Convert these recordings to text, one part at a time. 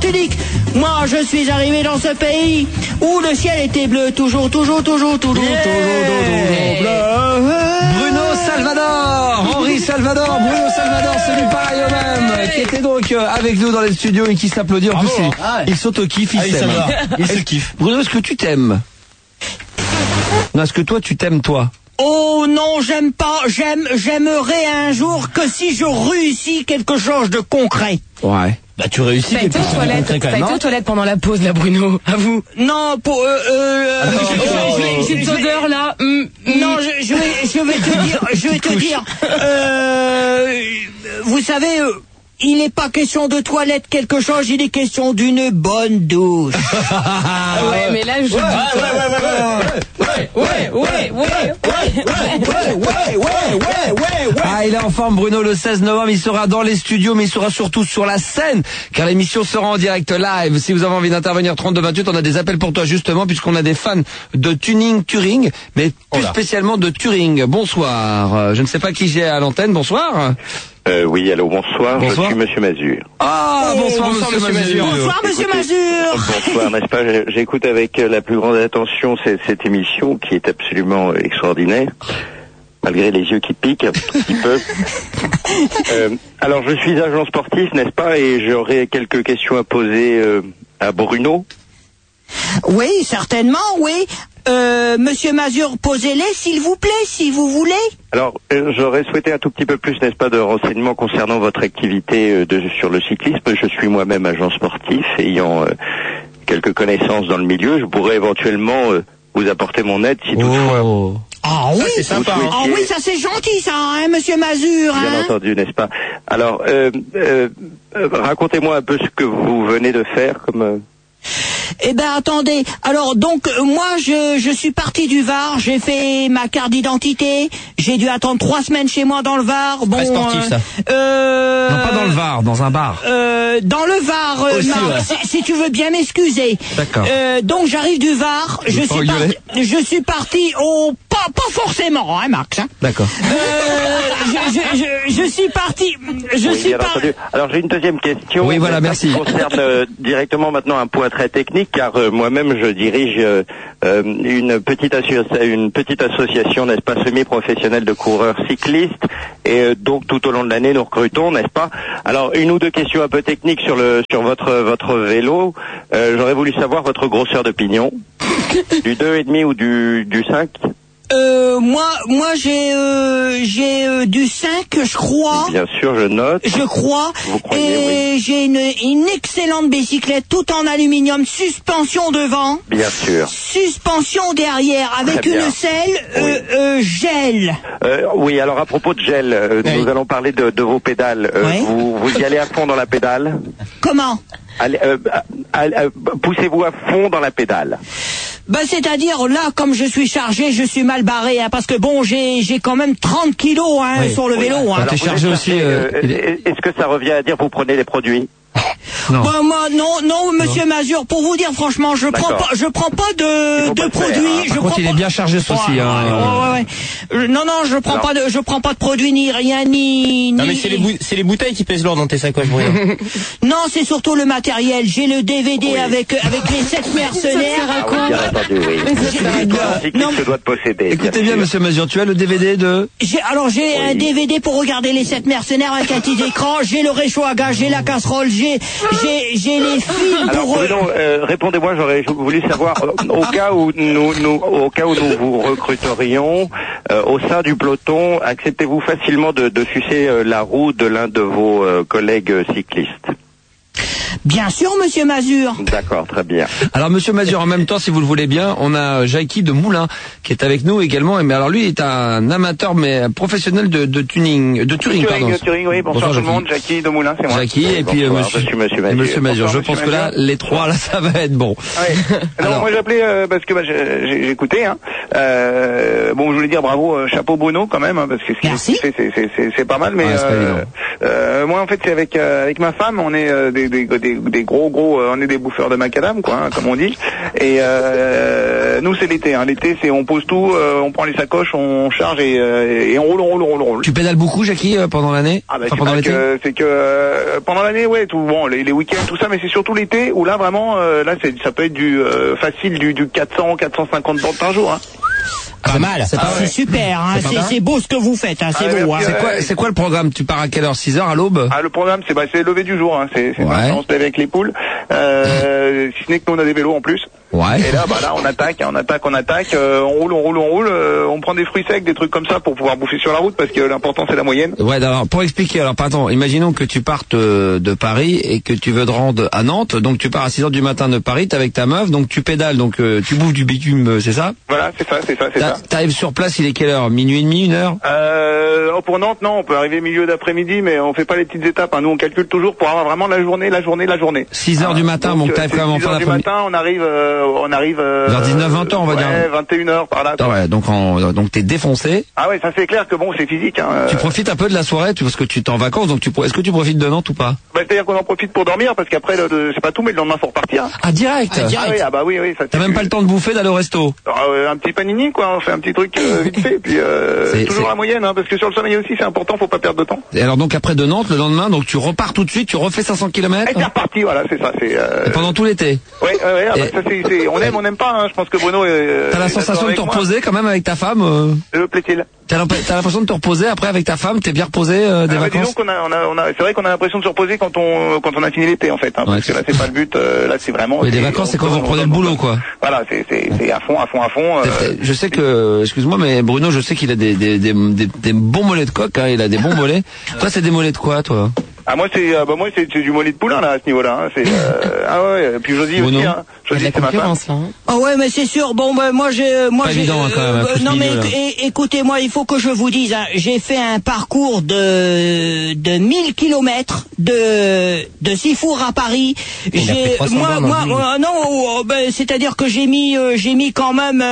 tu dis que moi je suis arrivé dans ce pays où le ciel était bleu, toujours bleu. Bruno Salvador, Henri Salvador, Bruno Salvador, celui pareil au même, qui était donc avec nous dans les studios et qui s'applaudit. En plus, il s'auto-kiffe, il s'aime. Il se kiffe. Bruno, est-ce que tu t'aimes? Non, est-ce que toi, tu t'aimes, toi? Oh non, j'aime pas, j'aimerais un jour que si je réussis quelque chose de concret. Ouais. Bah tu réussis quelque chose de concret quand même. T'as été aux toilettes pendant la pause là, Bruno, à vous. Non, pour J'ai cette odeur là. Non, je vais te dire, vous savez, il n'est pas question de toilette quelque chose, il est question d'une bonne douche. Ouais, mais là je. Ah, il est en forme, Bruno, le 16 novembre, il sera dans les studios, mais il sera surtout sur la scène, car l'émission sera en direct live. Si vous avez envie d'intervenir 32-28, on a des appels pour toi, justement, puisqu'on a des fans de Tuning, mais plus spécialement de Turing. Bonsoir. Je ne sais pas qui j'ai à l'antenne, bonsoir. Oui, allô, bonsoir. Je suis Monsieur Mazur. Ah, bonsoir Monsieur Mazur. Bonsoir Monsieur Mazur. Bonsoir, n'est-ce pas? J'écoute avec la plus grande attention cette émission qui est absolument extraordinaire, malgré les yeux qui piquent un petit peu. Alors, je suis agent sportif, n'est-ce pas? Et j'aurais quelques questions à poser à Bruno. Oui, certainement, oui. Monsieur Mazur, posez-les, s'il vous plaît, si vous voulez. Alors, j'aurais souhaité un tout petit peu plus, n'est-ce pas, de renseignements concernant votre activité sur le cyclisme. Je suis moi-même agent sportif, ayant quelques connaissances dans le milieu. Je pourrais éventuellement vous apporter mon aide si toutefois. Ah oui, c'est sympa. Ah oui, ça c'est gentil, ça, hein, Monsieur Mazur. Bien entendu, n'est-ce pas? Alors, racontez-moi un peu ce que vous venez de faire comme. Eh ben attendez, alors donc moi je suis parti du Var, j'ai fait ma carte d'identité, j'ai dû attendre 3 semaines chez moi dans le Var. Bon, Très sportif ça. Non, pas dans le Var, dans un bar. Dans le Var, Aussi, Marc, si tu veux bien m'excuser. D'accord. Donc j'arrive du Var, je suis parti au pas forcément, hein Max. Hein. D'accord. Je suis parti. Entendu. Alors j'ai une deuxième question. Oui, voilà, merci. Qui concerne directement maintenant un point très technique, car moi-même je dirige une petite association, n'est-ce pas, semi-professionnelle de coureurs cyclistes, et donc tout au long de l'année nous recrutons, n'est-ce pas? Alors une ou deux questions un peu techniques sur votre vélo. J'aurais voulu savoir votre grosseur de pignon, du 2,5 ou du 5. Moi j'ai du 5, je crois. Bien sûr, je note. Je crois. Vous croyez, et oui. j'ai une excellente bicyclette, tout en aluminium, suspension devant. Bien sûr. Suspension derrière, avec Très bien. une selle gel. Oui, alors à propos de gel, nous allons parler de vos pédales. Oui. Vous y allez à fond dans la pédale? Comment? Poussez-vous à fond dans la pédale. Ben, c'est-à-dire, là, comme je suis chargé, je suis mal barré, hein, parce que bon, j'ai quand même 30 kilos, hein, sur le vélo, hein. Alors, t'es chargé aussi, est-ce que ça revient à dire vous prenez les produits? Non. Bah, moi, non, Monsieur Mazur, pour vous dire franchement, je prends pas de produits. Par contre, il est bien chargé ce aussi. Ouais. Non, je prends pas de produits ni rien ni. Non mais c'est les bouteilles qui pèsent lourd dans tes sacoches, Bruno. Non, c'est surtout le matériel. J'ai le DVD avec les 7 mercenaires. Bien entendu, oui. Cycliste se doit de posséder. Écoutez bien, Monsieur Mazur, tu as le DVD de... J'ai un DVD pour regarder les 7 mercenaires avec un petit écran. J'ai le réchaud à gaz, j'ai la casserole, j'ai les fils. Alors Bruno, répondez-moi, j'aurais voulu savoir au cas où nous vous recruterions au sein du peloton, acceptez-vous facilement de sucer la roue de l'un de vos collègues cyclistes? Bien sûr, Monsieur Mazur. D'accord, très bien. Alors, Monsieur Mazur, en même temps, si vous le voulez bien, on a Jacky de Moulins qui est avec nous également. Mais alors, lui est un amateur, mais professionnel de Turing, pardon. Turing, oui. Bonsoir tout le monde. Jacky de Moulins, c'est moi. Jacky, et puis Monsieur Mazur. Je pense que là, les trois, là, ça va être bon. Oui. Alors, moi, j'appelais parce que j'ai écouté. Hein. Bon, je voulais dire bravo, chapeau Bruno quand même, hein, parce que ce qu'il fait, c'est pas mal. Mais moi, en fait, c'est avec ma femme, on est des des gros, on est des bouffeurs de macadam, quoi, hein, comme on dit. Et nous, c'est l'été. Hein. L'été, c'est on pose tout, on prend les sacoches, on charge et on roule. Tu pédales beaucoup, Jackie, pendant l'année? Ah bah, enfin, pendant l'été. C'est que pendant l'année, ouais, tout bon, les week-ends, tout ça, mais c'est surtout l'été où là vraiment, là, ça peut être du facile du 400-450 bornes par jour. Hein. Pas mal. C'est super, hein. C'est beau ce que vous faites, hein. C'est beau, hein. C'est quoi le programme? Tu pars à quelle heure? 6h à l'aube? Ah, le programme, c'est le lever du jour, hein. On se lève avec les poules. Si ce n'est que nous, on a des vélos en plus. Ouais. Et là, on attaque, on roule, on prend des fruits secs, des trucs comme ça pour pouvoir bouffer sur la route parce que l'important c'est la moyenne. Ouais, alors, pour expliquer, pardon, imaginons que tu partes de Paris et que tu veux te rendre à Nantes, donc tu pars à 6h du matin de Paris, t'es avec ta meuf, donc tu pédales, donc tu bouffes du bitume, c'est ça? Voilà, c'est ça. T'arrives sur place, il est quelle heure? Minuit et demi, 1h? Pour Nantes, non, on peut arriver milieu d'après-midi, mais on fait pas les petites étapes, hein. Nous, on calcule toujours pour avoir vraiment la journée. 6h du matin, donc t'arrives quand même en fin d'après-midi. 6h du matin, on arrive vers 19-20 on va dire. 21h par là. Ah ouais, donc t'es défoncé. Ah ouais, ça c'est clair que bon, c'est physique, hein. Tu profites un peu de la soirée, parce que tu es en vacances, donc est-ce que tu profites de Nantes ou pas? Bah, c'est-à-dire qu'on en profite pour dormir, parce qu'après, c'est pas tout, mais le lendemain faut repartir. Ah, direct. Ah oui, ça. T'as même pas le temps de bouffer, d'aller au resto? Un petit panini, quoi, on fait un petit truc vite fait, puis toujours la moyenne, hein, parce que sur le sommeil aussi c'est important, faut pas perdre de temps. Et alors donc après de Nantes, le lendemain, donc tu repars tout de suite, tu refais 500 km. Et c'est reparti, voilà, c'est ça. Et pendant tout l'été. Ouais, ça on n'aime pas, hein, je pense que Bruno t'as la sensation de te reposer quand même avec ta femme? Le plaît-il? T'as l'impression de te reposer après avec ta femme? T'es bien reposé des vacances? Disons qu'on c'est vrai qu'on a l'impression de se reposer quand on a fini l'été en fait, hein, parce que là c'est pas le but, là c'est vraiment. Oui, les vacances c'est quand vous reprenez le boulot quoi. Voilà, c'est à fond. Je sais que, excuse-moi, mais Bruno, je sais qu'il a des bons mollets de coq, hein, il a des bons mollets. Toi c'est des mollets de quoi toi? Ah moi c'est du mollet de poulain là à ce niveau-là, hein. C'est ah ouais, puis Josie aussi, hein. Josie c'est ma femme. Ah ouais, mais c'est sûr. Bon, moi j'ai évident, quand même, non mais écoutez-moi, il faut que je vous dise, hein, j'ai fait un parcours de 1000 kilomètres de Sifour à Paris. C'est-à-dire que j'ai mis quand même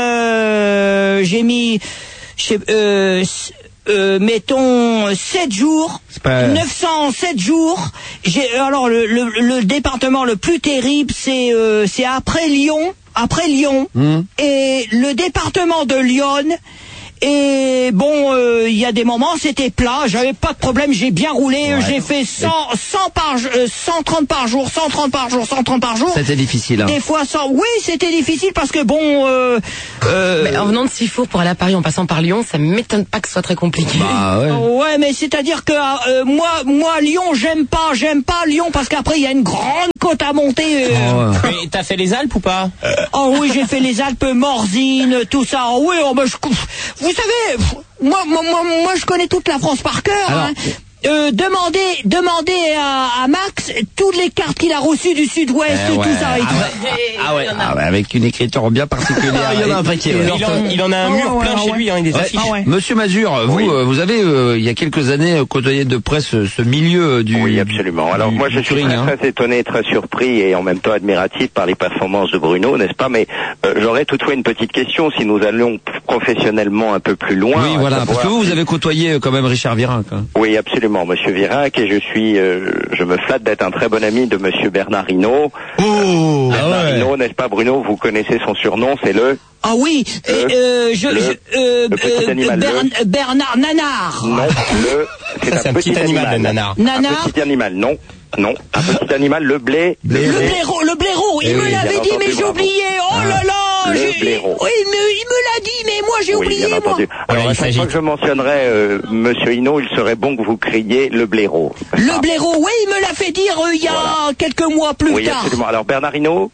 mettons 7 jours, 907 jours. Alors le département le plus terrible c'est après Lyon, et le département de Lyon. Et bon, il y a des moments c'était plat, j'avais pas de problème, j'ai bien roulé, j'ai fait 130 par jour. C'était difficile, hein. Des fois 100. Oui, c'était difficile parce que bon mais en venant de Sifour pour aller à Paris en passant par Lyon, ça m'étonne pas que ce soit très compliqué. Bah ouais. Ouais, mais c'est-à-dire que moi Lyon, j'aime pas Lyon parce qu'après il y a une grande côte à monter. Mais t'as fait les Alpes ou pas? Oh oui, j'ai fait les Alpes, Morzine, tout ça. Oh oui, vous savez, moi je connais toute la France par cœur. Alors, hein. Demandez à Max toutes les cartes qu'il a reçues du Sud-Ouest, tout ça. Avec une écriture bien particulière. Il y en a un paquet. Il en a un mur plein chez lui, hein, il est affiché. Monsieur Mazur, vous avez il y a quelques années côtoyé de près ce milieu du. Oui, absolument. Alors moi je suis très étonné, très surpris et en même temps admiratif par les performances de Bruno, n'est-ce pas? Mais j'aurais toutefois une petite question si nous allions professionnellement un peu plus loin. Oui, voilà, parce que vous avez côtoyé quand même Richard Virenque. Oui, absolument. Monsieur Virenque, et je me flatte d'être un très bon ami de Monsieur Bernard Hinault. Bernard Hinault, n'est-ce pas Bruno? Vous connaissez son surnom, c'est le... Ah oui, le petit animal. Bernard Nanard. Non, c'est un petit animal, le Nanard. Un petit animal, non, un petit animal, le blaireau. Le blaireau, il me l'avait dit, mais j'ai oublié. Oh là là, le blaireau. Oui, il me l'a dit, mais moi j'ai oublié, bien entendu. Alors, à chaque fois que je mentionnerai Monsieur Hinault, il serait bon que vous criez le blaireau. Le blaireau, oui, il me l'a fait dire il y a quelques mois plus tard. Oui, absolument. Alors, Bernard Hinault,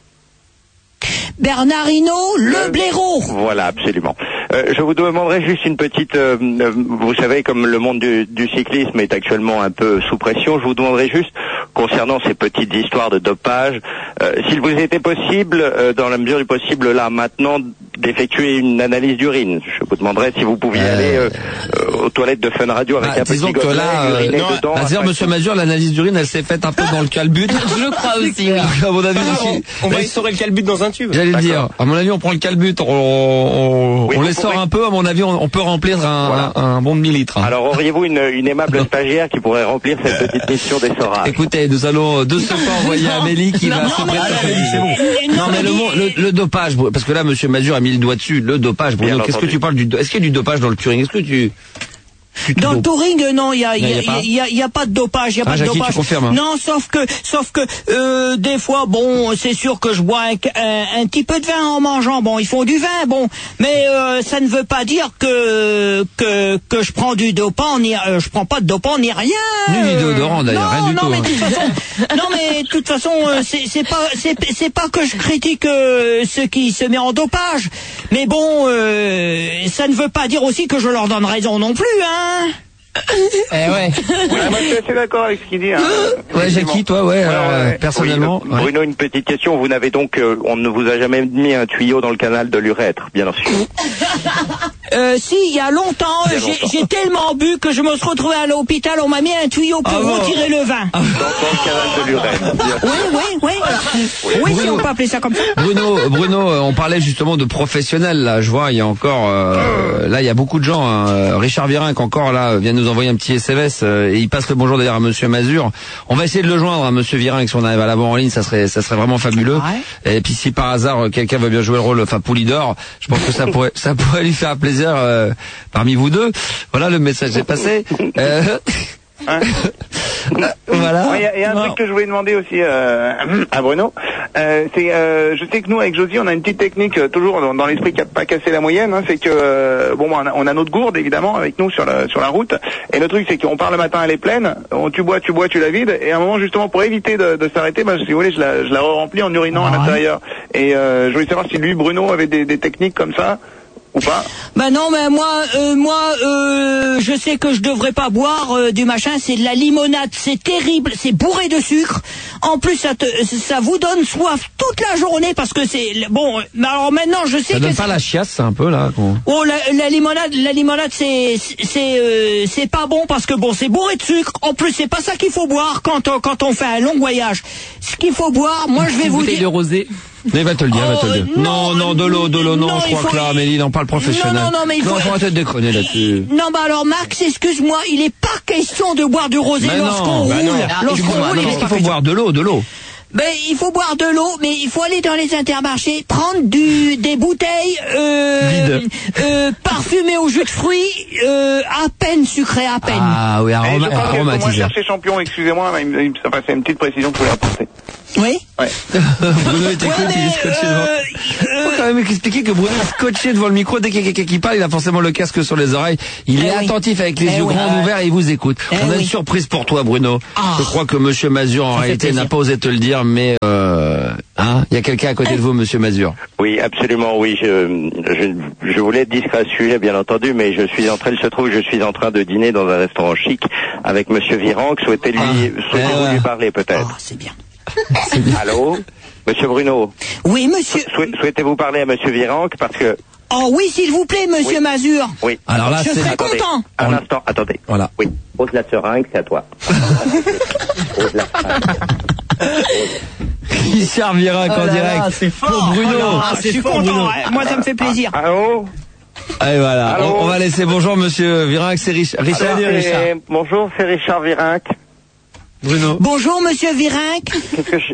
le blaireau. Voilà, absolument. Je vous demanderai juste une petite... vous savez, comme le monde du cyclisme est actuellement un peu sous pression, je vous demanderai juste, concernant ces petites histoires de dopage, s'il vous était possible, dans la mesure du possible, là, maintenant, d'effectuer une analyse d'urine. Je vous demanderais si vous pouviez aller aux toilettes de Fun Radio avec un petit disons que gobelet, uriner dedans. dire monsieur Mazur, l'analyse d'urine, elle s'est faite un peu dans le calbut. Je crois aussi, oui. À mon avis aussi. On va essorer le calbut dans un tube. J'allais le dire. À mon avis, on prend le calbut, on les sort un peu. À mon avis, on peut remplir un bon demi-litre. Alors auriez-vous une aimable stagiaire qui pourrait remplir cette petite mission d'essorage? Écoutez, nous allons de ce pas envoyer Amélie qui va se préparer. Non mais le dopage, parce que là monsieur Mazur a mis le doigt dessus, le dopage. Bruno, qu'est-ce que tu parles est-ce qu'il y a du dopage dans le touring? Est-ce que tu dans le touring, non, il y a pas de dopage, il y a pas de Jackie, dopage. tu confirmes, hein? Non, sauf que des fois, bon, c'est sûr que je bois un petit peu de vin en mangeant. Bon, ils font du vin, bon, mais ça ne veut pas dire que je prends du dopant, ni je prends pas de dopant ni rien. Ni déodorant d'ailleurs, rien du tout. Mais de toute façon, c'est pas que je critique ceux qui se mettent en dopage, mais bon, ça ne veut pas dire aussi que je leur donne raison non plus, hein. Ouais, moi je suis assez d'accord avec ce qu'il dit. Hein. Ouais, Jackie, toi, personnellement. Oui, Bruno, une petite question. Vous n'avez donc, on ne vous a jamais mis un tuyau dans le canal de l'urètre, bien sûr. Si, il y a longtemps, j'ai tellement bu que je me suis retrouvé à l'hôpital, on m'a mis un tuyau pour retirer le vin. Dans le canal de l'urètre. Oui, si on peut appeler ça comme ça. Bruno, on parlait justement de professionnels, là, je vois, il y a encore, là, il y a beaucoup de gens, hein. Richard Virenque, encore, là, vient de nous envoyer un petit SMS, et il passe le bonjour d'ailleurs à monsieur Mazur. On va essayer de le joindre, hein, monsieur Virenque, si on arrive à l'avoir en ligne, ça serait vraiment fabuleux. Ouais. Et puis si par hasard, quelqu'un veut bien jouer le rôle, enfin, Poulidor, je pense que ça pourrait lui faire plaisir, parmi vous deux. Voilà, le message est passé. Voilà. Il y a un truc que je voulais demander aussi à Bruno. Je sais que nous avec Josie, on a une petite technique toujours dans l'esprit qui a pas cassé la moyenne. Hein, c'est que on a notre gourde évidemment avec nous sur la route. Et le truc c'est qu'on part le matin, elle est pleine. Tu bois, tu la vides. Et à un moment justement pour éviter de s'arrêter, si vous voulez, je la remplis en urinant à l'intérieur. Et je voulais savoir si lui, Bruno, avait des techniques comme ça. Ou pas? Ben non, mais moi, je sais que je devrais pas boire du machin. C'est de la limonade, c'est terrible, c'est bourré de sucre. En plus, ça vous donne soif toute la journée parce que c'est bon. Alors maintenant, je sais ça que donne pas la chiasse, c'est un peu là. Oh, la limonade, c'est pas bon parce que bon, c'est bourré de sucre. En plus, c'est pas ça qu'il faut boire quand on fait un long voyage. Ce qu'il faut boire, moi, je vais vous dire. De rosé. Mais il va te le dire, Non, de l'eau, non, je crois que là, Amélie, on parle professionnel. Non, mais il faut... arrêter de déconner là-dessus. Non, alors, Max, excuse-moi, il est pas question de boire du rosé lorsqu'on roule. Qu'est-ce qu'il faut boire? De l'eau. Ben, il faut boire de l'eau, mais il faut aller dans les intermarchés, prendre des bouteilles parfumées au jus de fruits, à peine sucrées, à peine. Ah oui, aromatisé. Moi, chercher champion, excusez-moi, mais ça passait une petite précision que je voulais apporter. Oui. Ouais. Bruno était cool, il est scotché devant. Faut quand même expliquer que Bruno est scotché devant le micro. Dès qu'il y a quelqu'un qui parle, il a forcément le casque sur les oreilles. Il est attentif avec les yeux grands ouverts et il vous écoute. On a une surprise pour toi, Bruno. Je crois que monsieur Mazur, en réalité, n'a pas osé te le dire, mais il y a quelqu'un à côté de vous, monsieur Mazur. Oui, absolument, oui. Je voulais être discret à ce sujet, bien entendu, mais je suis en train de dîner dans un restaurant chic avec monsieur Virenque. Souhaitez-vous lui parler, peut-être? C'est bien. Allô? Monsieur Bruno? Oui, monsieur. Souhaitez-vous parler à monsieur Virenque parce que... Oh oui, s'il vous plaît, monsieur Mazur. Oui. Alors là, je serais content. Un instant, attendez. Voilà. Oui. Pose la seringue, c'est à toi. Pose la seringue. Richard Virenque en direct. C'est fort. Pour Bruno. Je suis content. Moi, ça me fait plaisir. Allô? Allez, voilà. On va laisser bonjour, monsieur Virenque. C'est Richard. Bonjour, c'est Richard Virenque. Bruno. Bonjour, monsieur Virenque. Qu'est-ce que je...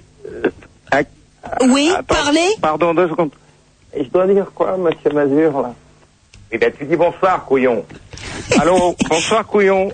Oui, attends, parlez. Pardon, 2 secondes. Et je dois dire quoi, monsieur Mazur, là? Eh bien, tu dis bonsoir, couillon. Allô, bonsoir, couillon.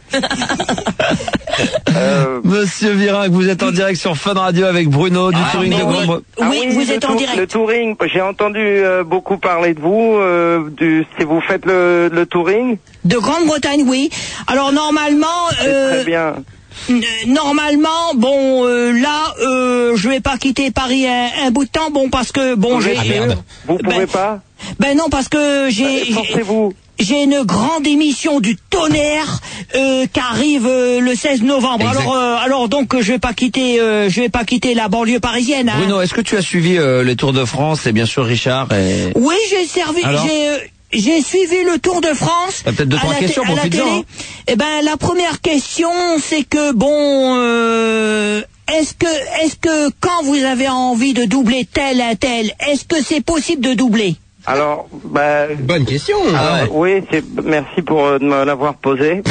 Monsieur Virenque, vous êtes en direct sur Fun Radio avec Bruno du Touring de Grande-Bretagne. Oui, vous êtes en direct. Le Touring, j'ai entendu beaucoup parler de vous, si vous faites le Touring. De Grande-Bretagne, oui. Alors, normalement... très bien. Normalement, bon, là, je vais pas quitter Paris un bout de temps, bon, parce que, bon, j'ai... Vous pouvez pas? Ben non, parce que j'ai... Forcez-vous. j'ai une grande émission du tonnerre qui arrive le 16 novembre. Alors donc je vais pas quitter la banlieue parisienne. Hein. Bruno, est-ce que tu as suivi les Tours de France et bien sûr Richard Oui, j'ai suivi le Tour de France. T'as peut-être 2-3 questions pour Pizza. Eh ben la première question c'est que est-ce que quand vous avez envie de doubler tel, est-ce que c'est possible de doubler? Alors, bonne question. Oui, merci pour me l'avoir posé.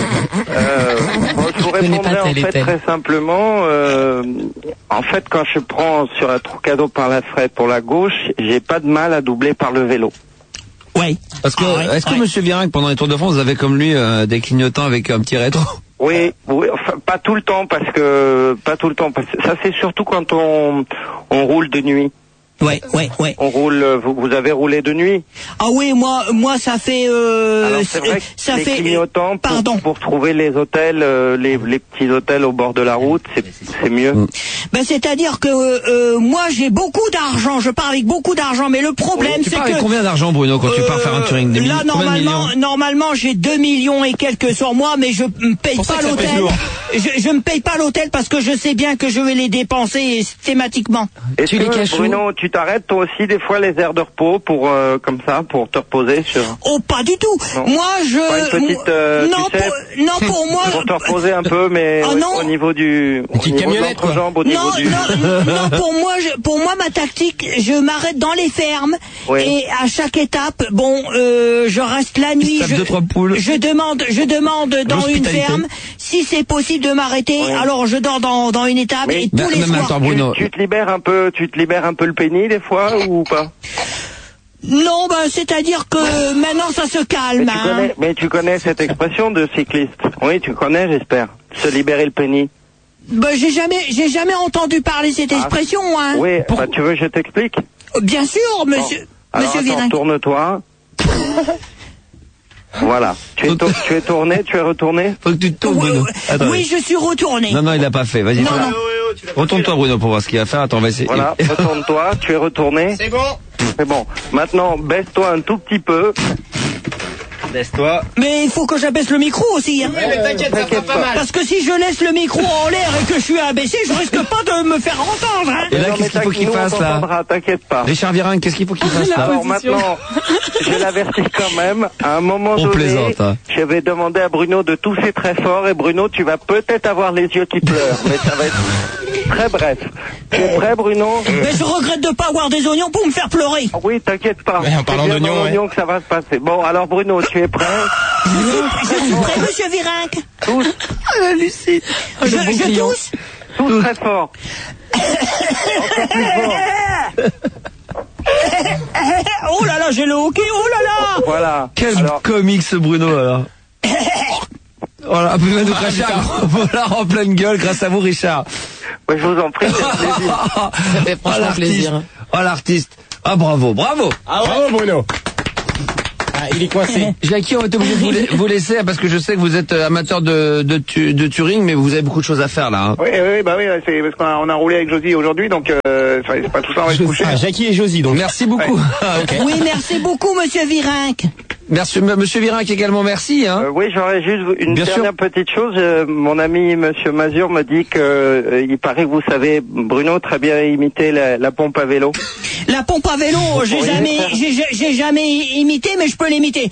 Je vous répondrai en fait très simplement. En fait, quand je prends sur la Trocado par la Fred pour la gauche, j'ai pas de mal à doubler par le vélo. Oui. Parce que est-ce que Monsieur Virenque, pendant les Tours de France, vous avez comme lui des clignotants avec un petit rétro? Oui, enfin, pas tout le temps parce que ça c'est surtout quand on roule de nuit. Ouais. On roule. Vous avez roulé de nuit? Ah oui, moi ça fait. Alors c'est vrai que ça les fait. clignotants pour trouver les hôtels, les petits hôtels au bord de la route, c'est mieux. Ben c'est-à-dire que moi j'ai beaucoup d'argent, je pars avec beaucoup d'argent, mais le problème Tu c'est pars que. avec combien d'argent, Bruno, quand tu pars faire un touring? Là normalement j'ai 2 millions et quelques sur moi, mais je me paye pas l'hôtel. Je me paye pas l'hôtel parce que je sais bien que je vais les dépenser systématiquement. Et tu les caches, Bruno, tu t'arrêtes toi aussi des fois les aires de repos pour comme ça pour te reposer sur. Oh pas du tout. Non. Moi je. Pas une petite. Pour moi. Pour te reposer un peu, mais au niveau du. Une petite camionnette quoi. Jambes, au niveau du. Non, pour moi ma tactique, je m'arrête dans les fermes et à chaque étape, je reste la nuit. Je demande dans une ferme si c'est possible de m'arrêter. Oui. Alors je dors dans une étape et tous les soirs. Attends, Bruno. Tu te libères un peu le pénis des fois ou pas? Non, c'est-à-dire que maintenant ça se calme. Mais tu connais cette expression de cycliste? Oui, tu connais, j'espère. Se libérer le pénis. J'ai jamais entendu parler cette expression, hein. Oui, tu veux que je t'explique? Bien sûr, monsieur Virenque. Tourne-toi. Voilà. Tu es tourné, tu es retourné? Faut que tu te tournes, Bruno. Oui, je suis retourné. Non, il l'a pas fait. Vas-y. Non. Retourne-toi, Bruno, pour voir ce qu'il va faire. Attends, on va essayer. Voilà, retourne-toi, tu es retourné. C'est bon. C'est bon. Maintenant, baisse-toi un tout petit peu. Baisse-toi. Mais il faut que j'abaisse le micro aussi, hein. Oui, mais t'inquiète, ça fera pas mal. Parce que si je laisse le micro en l'air et que je suis abaissé, je risque pas de me faire entendre, hein. Et là, qu'est-ce qu'il faut qu'il fasse, là? T'inquiète pas. Richard Virenque, qu'est-ce qu'il faut qu'il fasse, là? Alors maintenant, je l'avertis quand même. À un moment donné, je vais demander à Bruno de tousser très fort et Bruno, tu vas peut-être avoir les yeux qui pleurent, mais ça va être très bref. Tu es prêt, Bruno? Mais je regrette de pas avoir des oignons pour me faire pleurer. Oui, t'inquiète pas. Mais en parlant d'oignons, que ça va se passer. Bon, alors Bruno, tu es prêt? Je suis prêt, monsieur Virenque. Tousse. Lucide. Je tousse. Tousse très fort. Encore plus fort. Oh là là, j'ai le hockey, oh là là. Voilà. Quel comique ce Bruno, alors. Voilà, vous pouvez nous cracher un gros volard en pleine gueule grâce à vous, Richard. Ouais, je vous en prie, c'est un plaisir. Ça fait franchement plaisir. Oh, l'artiste. Ah, bravo. Ah ouais. Bravo, Bruno. Il est coincé. Jackie, on va être obligé de vous laisser parce que je sais que vous êtes amateur de touring, mais vous avez beaucoup de choses à faire là. Hein. Oui, c'est parce qu'on a roulé avec Josie aujourd'hui, donc c'est pas tout ça, on va se coucher. Jackie et Josie, donc. Merci beaucoup. Ouais. Okay. Oui, merci beaucoup, monsieur Virenque. Merci, monsieur Virenque également, merci. Hein. Oui, j'aurais juste une dernière petite chose. Mon ami monsieur Mazur me dit que il paraît que vous savez, Bruno, très bien imiter la pompe à vélo. La pompe à vélo, j'ai jamais imité, mais je peux l'imiter.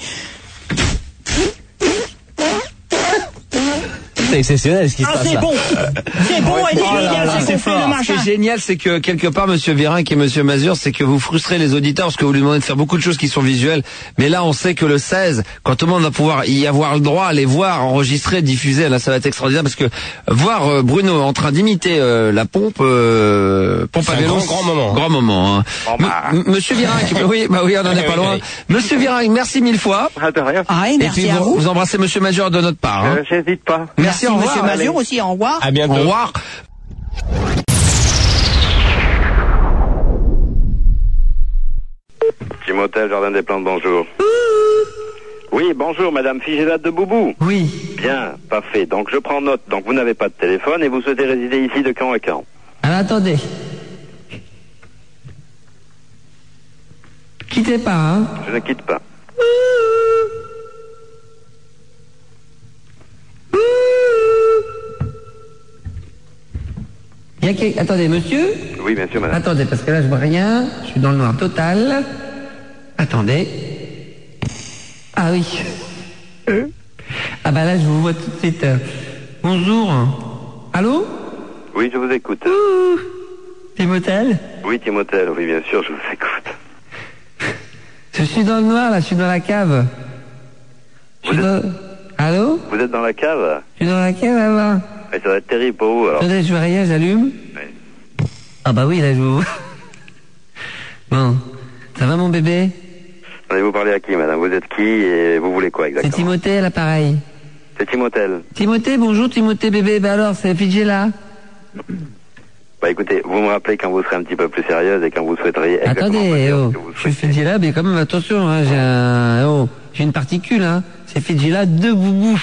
C'est exceptionnel ce qui se passe là. C'est bon, c'est fait le machin. Ce qui est génial, c'est que quelque part, monsieur Virenque et monsieur Mazur, c'est que vous frustrez les auditeurs parce que vous lui demandez de faire beaucoup de choses qui sont visuelles. Mais là, on sait que le 16, quand tout le monde va pouvoir y avoir le droit à les voir, enregistrer, diffuser, là, ça va être extraordinaire parce que voir Bruno en train d'imiter la pompe à vélo, grand moment. Hein. Monsieur Virenque, oui, on en est pas loin. Monsieur Virenque, merci 1000 fois. De rien. Et puis vous embrassez monsieur Mazur de notre part. Hein. J'hésite pas. Merci, au revoir. Monsieur Mazur aussi, au revoir. À bientôt. Au revoir. Timothée, Jardin des Plantes, bonjour. Oui, bonjour, madame Figélade de Boubou. Oui. Bien, parfait. Donc je prends note. Donc vous n'avez pas de téléphone et vous souhaitez résider ici de quand à quand? Alors attendez. Quittez pas, hein. Je ne quitte pas. Attendez, monsieur. Oui, bien sûr, madame. Attendez, parce que là, je vois rien. Je suis dans le noir total. Attendez. Ah oui. Ah bah là, je vous vois tout de suite. Bonjour. Allô? Oui, je vous écoute. Timothée? Oui, Timothée, oui, bien sûr, je vous écoute. Je suis dans le noir, là, je suis dans la cave. Allô? Vous êtes dans la cave? Je suis dans la cave, là-bas. Ça va être terrible pour vous, alors. Attendez, je vois rien, j'allume. Oui. Ah bah oui, là, je vous... Bon. Ça va, mon bébé? Allez-vous parler à qui, madame? Vous êtes qui et vous voulez quoi, exactement? C'est Timothée, à l'appareil. C'est Timothée. Timothée, bonjour, Timothée, bébé. Bah alors, c'est Fidjela. Bah écoutez, vous me rappelez quand vous serez un petit peu plus sérieuse et quand vous souhaiteriez exactement Attendez, me dire oh, ce que vous je suis souhaitez. Fidjela, mais quand même, attention, hein, j'ai une particule, hein. C'est Fidjela de boubou.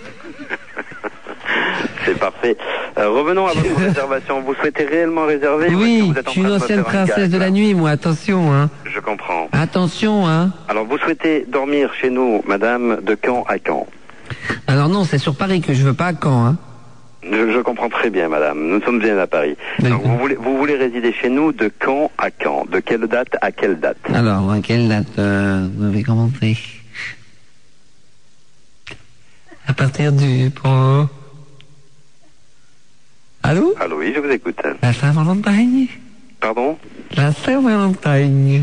C'est parfait. Revenons à votre réservation. Vous souhaitez réellement réserver? ou est-ce que Oui, vous êtes je en suis train une de me ancienne faire un princesse gag, de la là? nuit, moi, attention, hein. Je comprends. Attention, hein. Alors vous souhaitez dormir chez nous, madame, de Caen à Caen? Alors non, c'est sur Paris que je veux pas à Caen, hein. Je comprends très bien, madame. Nous sommes bien à Paris. Donc, vous voulez résider chez nous de Caen à Caen. De quelle date à quelle date? Alors, à quelle date vous avez commencé? À partir du... Allô? Allô, oui, je vous écoute. La Saint-Valentin. Pardon? La Saint-Valentin.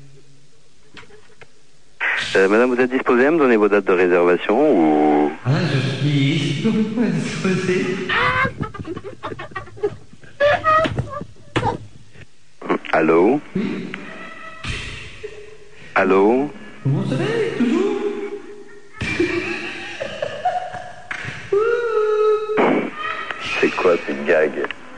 Madame, vous êtes disposée à me donner vos dates de réservation ou... Ah, je suis complètement disposé. Allô? Allô? Vous m'entendez, toujours? C'est quoi cette gag?